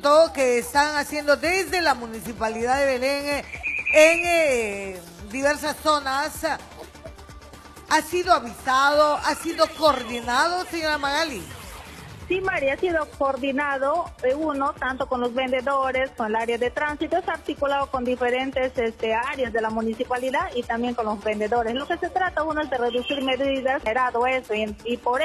seguimiento que están haciendo desde la Municipalidad de Belén en diversas zonas. ¿Ha sido avisado, ha sido coordinado, señora Magali? Sí, María, ha sido coordinado uno, tanto con los vendedores, con el área de tránsito, es articulado con diferentes áreas de la municipalidad y también con los vendedores. Lo que se trata, uno, es de reducir medidas, generado eso, y por